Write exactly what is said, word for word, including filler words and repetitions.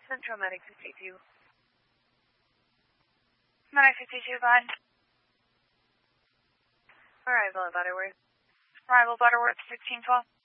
Central Medic fifty-two. Medic fifty-two, go ahead. Arrival at Butterworth. Arrival Butterworth, sixteen twelve.